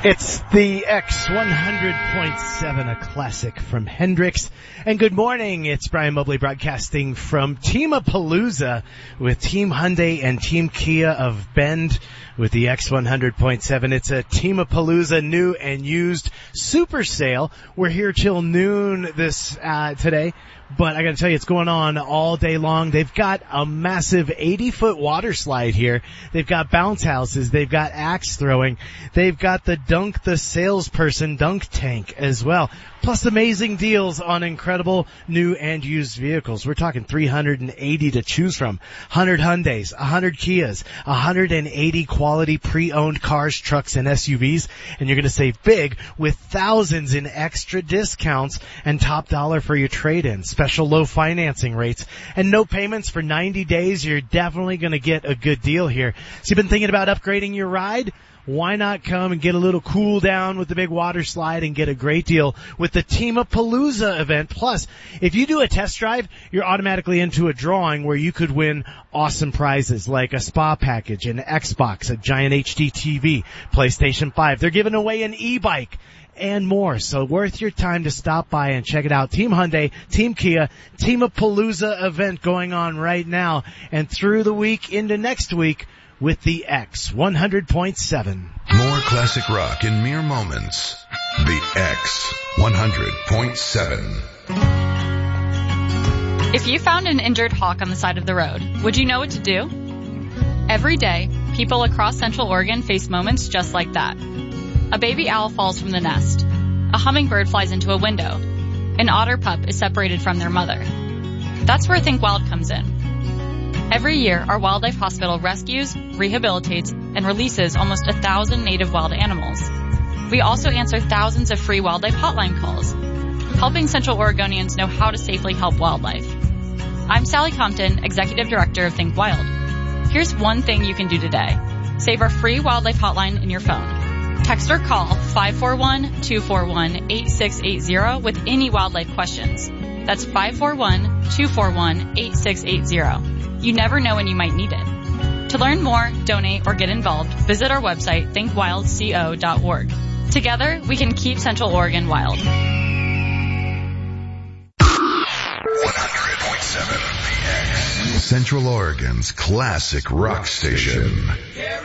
It's the X100.7, a classic from Hendrix. And good morning, it's Brian Mobley broadcasting from Teamapalooza with Team Hyundai and Team Kia of Bend with the X100.7. It's a Teamapalooza new and used super sale. We're here till noon this today. But I gotta tell you, it's going on all day long. They've got a massive 80-foot water slide here. They've got bounce houses. They've got axe throwing. They've got the Dunk the Salesperson dunk tank as well. Plus amazing deals on incredible new and used vehicles. We're talking 380 to choose from. 100 Hyundais, 100 Kias, 180 quality pre-owned cars, trucks, and SUVs. And you're gonna save big with thousands in extra discounts and top dollar for your trade-ins. Special low financing rates and no payments for 90 days. You're definitely going to get a good deal here. So you've been thinking about upgrading your ride? Why not come and get a little cool down with the big water slide and get a great deal with the Teamapalooza event? Plus, if you do a test drive, you're automatically into a drawing where you could win awesome prizes like a spa package, an Xbox, a giant HD TV, PlayStation 5. They're giving away an e-bike and more. So worth your time to stop by and check it out. Team Hyundai, Team Kia, Teamapalooza event going on right now and through the week into next week with the X100.7. More classic rock in mere moments. The X100.7. If you found an injured hawk on the side of the road, would you know what to do? Every day, people across Central Oregon face moments just like that. A baby owl falls from the nest. A hummingbird flies into a window. An otter pup is separated from their mother. That's where Think Wild comes in. Every year, our wildlife hospital rescues, rehabilitates, and releases almost 1,000 native wild animals. We also answer thousands of free wildlife hotline calls, helping Central Oregonians know how to safely help wildlife. I'm Sally Compton, Executive Director of Think Wild. Here's one thing you can do today. Save our free wildlife hotline in your phone. Text or call 541-241-8680 with any wildlife questions. That's 541-241-8680. You never know when you might need it. To learn more, donate, or get involved, visit our website, thinkwildco.org. Together, we can keep Central Oregon wild. 100.7 Central Oregon's classic rock station.